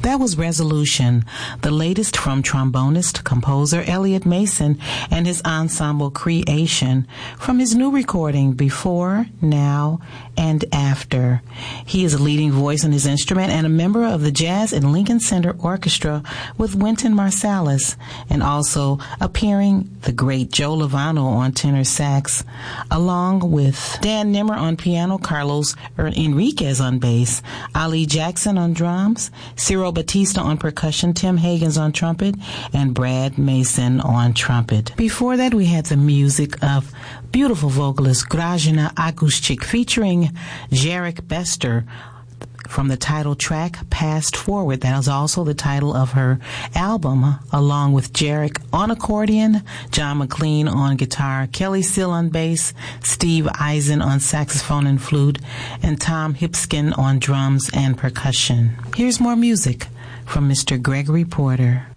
That was Resolution, the latest from trombonist, composer Elliot Mason and his ensemble Creation from his new recording Before, Now, and After. He is a leading voice on his instrument and a member of the Jazz and Lincoln Center Orchestra with Wynton Marsalis, and also appearing the great Joe Lovano on tenor sax, along with Dan Nimmer on piano, Carlos Enriquez on bass, Ali Jackson on drums, Ciro Batista on percussion, Tim Higgins on trumpet, and Brad Mason on trumpet. Before that, we had the music of beautiful vocalist Grażyna Aguszczyk featuring Jarek Bester from the title track Past Forward. That was also the title of her album, along with Jarek on accordion, John McLean on guitar, Kelly Seal on bass, Steve Eisen on saxophone and flute, and Tom Hipskin on drums and percussion. Here's more music from Mr. Gregory Porter.